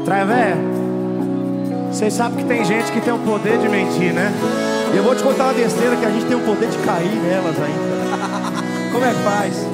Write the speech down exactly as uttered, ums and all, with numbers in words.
Travé, vocês sabem que tem gente que tem o poder de mentir, né? Eu vou te contar uma besteira, que a gente tem o poder de cair nelas ainda. Como é que faz?